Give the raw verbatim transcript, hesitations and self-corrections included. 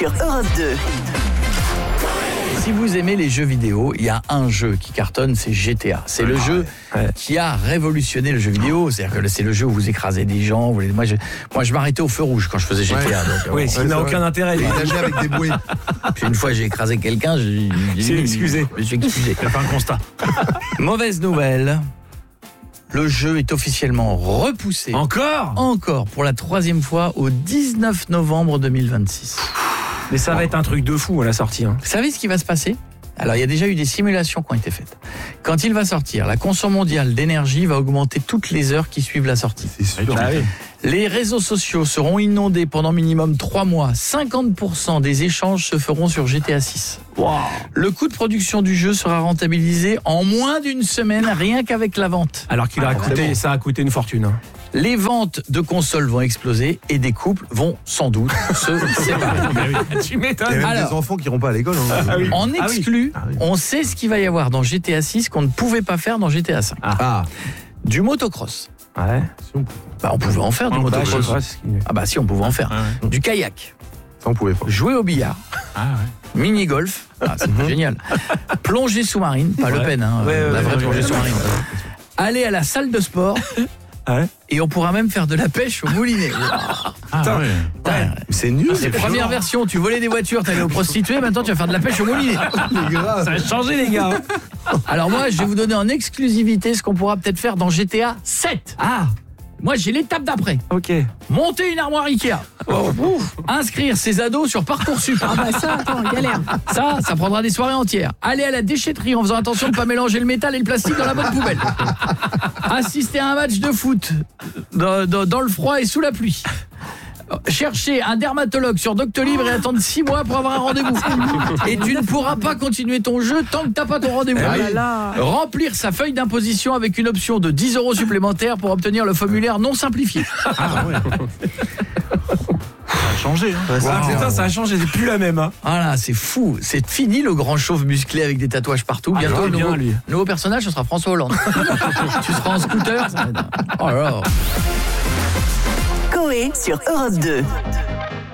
sur Europe deux. Si vous aimez les jeux vidéo, il y a un jeu qui cartonne, c'est G T A. C'est le Ah, jeu ouais. qui a révolutionné le jeu vidéo. C'est-à-dire que c'est le jeu où vous écrasez des gens. Vous... Moi, je, moi, je m'arrêtais au feu rouge quand je faisais G T A. Ouais. Donc, Oui, bon. ça n'a aucun intérêt. lui. Partagé avec des bruits. Puis une fois, j'ai écrasé quelqu'un. J'ai, j'ai C'est excusé. Je me suis excusé. Il a fait un constat. Mauvaise nouvelle. Le jeu est officiellement repoussé. Encore Encore pour la troisième fois au dix-neuf novembre deux mille vingt-six. Mais ça va être un truc de fou à la sortie. Hein. Vous savez ce qui va se passer ? Alors, il y a déjà eu des simulations qui ont été faites. Quand il va sortir, la consommation mondiale d'énergie va augmenter toutes les heures qui suivent la sortie. C'est sûr. Ah oui. Les réseaux sociaux seront inondés pendant minimum trois mois. cinquante pour cent des échanges se feront sur G T A six. Wow. Le coût de production du jeu sera rentabilisé en moins d'une semaine, rien qu'avec la vente. Alors qu'il a Ah, coûté, c'est bon. ça a coûté une fortune. Hein. Les ventes de consoles vont exploser et des couples vont sans doute se séparer. Tu Il y a m'étonnes. même Alors- des enfants qui n'iront pas à l'école. Hein. Ah oui. En Ah oui. exclu, Ah oui. on sait ce qu'il va y avoir dans G T A six qu'on ne pouvait pas faire dans G T A cinq. Ah, Du motocross. Ouais. si on, Bah, on pouvait en faire du Bah, je sais motocross. pas, c'est ce qu'il- Ah bah si, on pouvait en faire. Du kayak. ça on pouvait pas. Jouer au billard. Mini-golf. Ah, c'est génial. Plongée sous-marine. Pas le Ouais. peine, hein, Ouais, ouais, la vraie ouais, plongée ouais. sous-marine. Aller à la salle de sport. Ouais. Et on pourra même faire de la pêche au moulinet. Putain. Putain, Mais c'est nul. c'est première version, tu volais des voitures, t'allais aux prostituées, maintenant tu vas faire de la pêche au moulinet. C'est grave. Ça a changé, les gars. Alors moi, je vais vous donner en exclusivité ce qu'on pourra peut-être faire dans G T A sept. Ah, Moi, j'ai l'étape d'après. ok. Monter une armoire Ikea. Ouf. Inscrire ses ados sur Parcoursup. Ah bah ça, attends, galère. Ça, ça prendra des soirées entières. Aller à la déchetterie en faisant attention de ne pas mélanger le métal et le plastique dans la bonne poubelle. Assister à un match de foot dans, dans- dans le froid et sous la pluie. Chercher un dermatologue sur Doctolib et attendre six mois pour avoir un rendez-vous. Et tu ne pourras pas continuer ton jeu tant que t'as pas ton rendez-vous. Oh là là. Remplir sa feuille d'imposition avec une option de dix euros supplémentaires pour obtenir le formulaire non simplifié. Changé. Hein. Ah, putain, ça a changé, c'est plus la même. Hein. Voilà, c'est fou. C'est fini le grand chauve musclé avec des tatouages partout. Ah, Bientôt, il le est bien, nouveau, lui. nouveau personnage, ce sera François Hollande. Tu seras en scooter. Ça va être- Oh là là. Coé sur Europe deux.